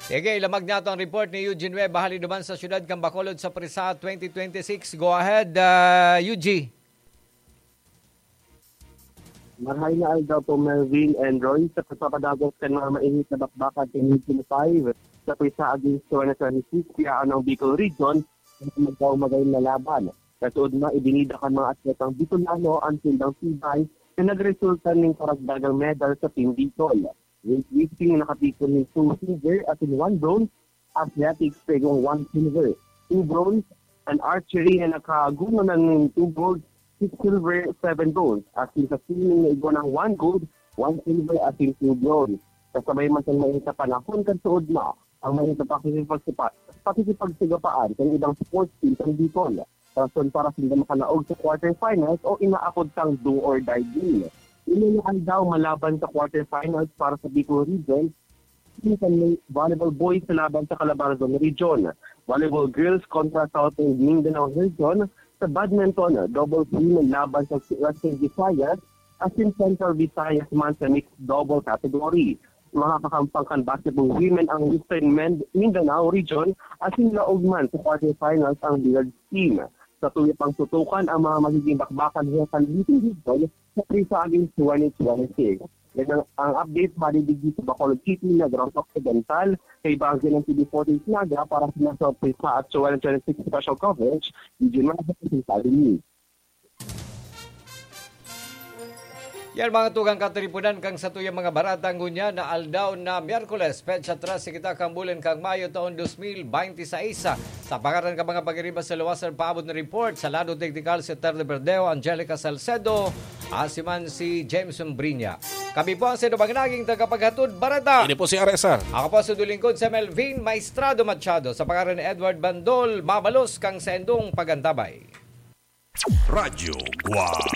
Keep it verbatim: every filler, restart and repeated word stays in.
Sige, ilamag na ito ang report ni Eugene Webb, bahali naman sa siyudad ng Bacolod sa Prisa twenty twenty-six. Go ahead, uh, Eugene. Marhay na ay daw po Melvin and Roy sa pagpapadagos ka ng mainit na bakbakan twenty twenty-five sa Prisa against twenty twenty-six kaya anong Bicol Region magkaumagay na laban. Kasuod na ibinida ka mga atletang Bicolano ang sindang tibay na nagresulta ng karagdagang medal sa Team Bicol. Weightlifting nakapikon ng two silver at in one bronze, athletics pegong one silver, two bronze, and archery na nakagunan ng two gold, six silver, seven gold. At sa swimming na igo ng one gold, one silver at two bronze. Kasabay man sa mahita panahon kasuod na ang mahita pakikipagsigapaan sa ibang sports team ng Bicol. Rason para sila makalaog sa quarterfinals o inaakod sang do or die game. Inulaan daw malaban sa quarterfinals para sa Bicol Region. Minsan may volleyball boys sa laban sa Calabarzon Region. Volleyball girls kontra Southern Mindanao Region. Sa badminton, double team laban sa Western Visayas. As in Central Visayas man sa mixed double category. Mga kakampangkan basketball women ang Western Mindanao Region. As in laog man sa quarterfinals ang Billiards team. Sa tuloy pang tutukan ang mga magiging bakbakan sa Luzon Region sa Prisa against twenty twenty-six. Yan ang, ang update maridigdi sa Bacolod City, Negros Occidental, kay Bangin ng T V fourteen Naga para sa Prisa at twenty twenty-six special coverage. Hindi naman sa Prisa News. Yan mga tugang katripunan kang sa tuyang mga baratang gunya na aldaw na Miyerkules, petsa tras si kita kang bulan kang Mayo taon twenty twenty-six. Sa pangaran ka mga pag-iriba sa luwasan paabot na report, sa lado technical si Terle Berdeo, Angelica Salcedo, asiman si James Umbrinya. Kami po ang sinubang naging tagapaghatod barata. Ini po si R S R. Ako po sa dulingkod sa Melvin Maestrado Machado. Sa pangaran ni Edward Bandol, mabalos kang sendong pagantabay. Radyo Guam